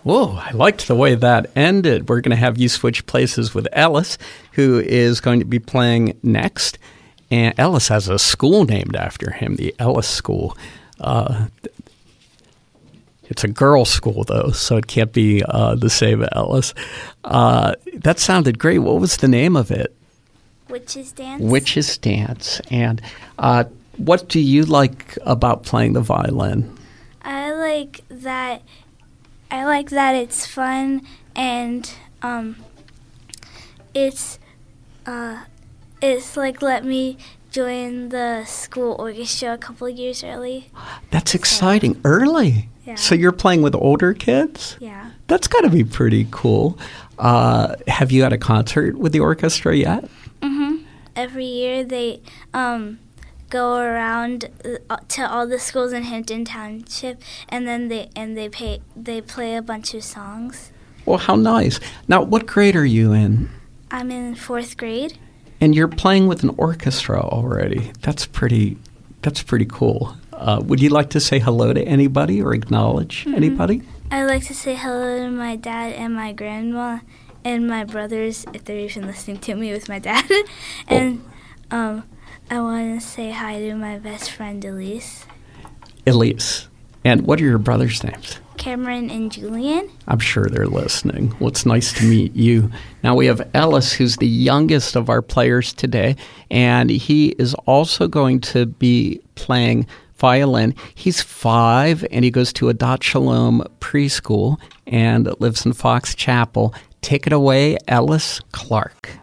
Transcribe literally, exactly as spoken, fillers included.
Whoa, I liked the way that ended. We're going to have you switch places with Ellis, who is going to be playing next. And Ellis has a school named after him, the Ellis School. Uh, it's a girls' school, though, so it can't be uh, the same Ellis. Uh, that sounded great. What was the name of it? Witches Dance. Witches Dance. And uh, what do you like about playing the violin? I like that. I like that it's fun and um, it's uh, it's like let me join the school orchestra a couple of years early. That's exciting. Early. Yeah. So you're playing with older kids? Yeah. That's got to be pretty cool. Uh, have you had a concert with the orchestra yet? Mm-hmm. Every year they um, go around uh, to all the schools in Hampton Township, and then they and they pay they play a bunch of songs. Well, how nice. Now, what grade are you in? I'm in fourth grade. And you're playing with an orchestra already. That's pretty. That's pretty cool. Uh, would you like to say hello to anybody or acknowledge mm-hmm. anybody? I'd like to say hello to my dad and my grandma and my brothers, if they're even listening to me with my dad. and um, I want to say hi to my best friend, Elise. Elise. And what are your brothers' names? Cameron and Julian. I'm sure they're listening. Well, it's nice to meet you. Now we have Ellis, who's the youngest of our players today, and he is also going to be playing violin. He's five, and he goes to Adat Shalom preschool and lives in Fox Chapel. Take it away, Ellis Clark.